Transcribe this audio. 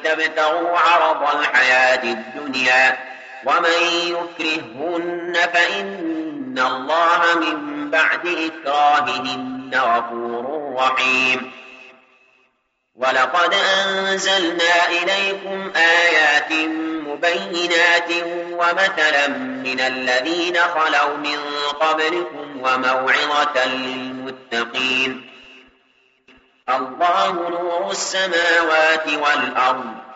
تبتغوا عرض الحياة الدنيا ومن يكرههن فإن الله من بعد إكراههن غفور رحيم. ولقد أنزلنا إليكم آيات مبينات ومثلا من الذين خلوا من قبلكم وموعظة للمتقين. الله نور السماوات والأرض